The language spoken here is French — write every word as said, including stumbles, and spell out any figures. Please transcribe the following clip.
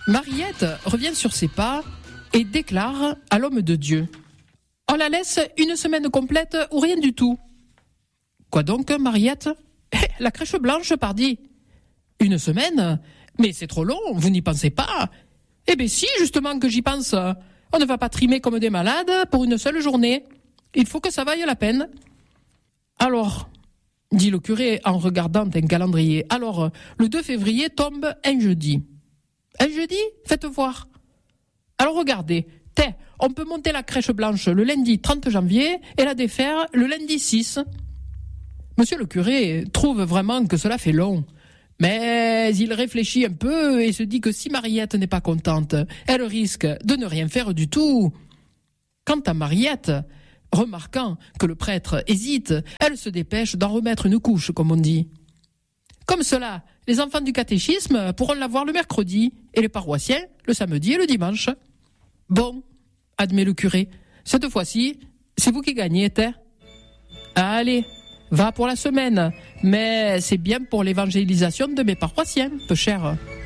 Mariette revient sur ses pas et déclare à l'homme de Dieu: on la laisse une semaine complète ou rien du tout. Quoi donc, Mariette? Eh, la crèche blanche, pardi. Une semaine? Mais c'est trop long, vous n'y pensez pas? Eh bien si, justement que j'y pense. On ne va pas trimer comme des malades pour une seule journée. Il faut que ça vaille la peine. Alors, dit le curé en regardant un calendrier, alors, le deux février tombe un jeudi. Un jeudi? Faites voir. Alors regardez, t'es, on peut monter la crèche blanche le lundi trente janvier et la défaire le lundi six. Monsieur le curé trouve vraiment que cela fait long. Mais il réfléchit un peu et se dit que si Mariette n'est pas contente, elle risque de ne rien faire du tout. Quant à Mariette, remarquant que le prêtre hésite, elle se dépêche d'en remettre une couche, comme on dit. Comme cela, les enfants du catéchisme pourront la voir le mercredi et les paroissiens le samedi et le dimanche. Bon, admet le curé, cette fois-ci, c'est vous qui gagnez, t'es. Allez, va pour la semaine, mais c'est bien pour l'évangélisation de mes paroissiens, peu cher.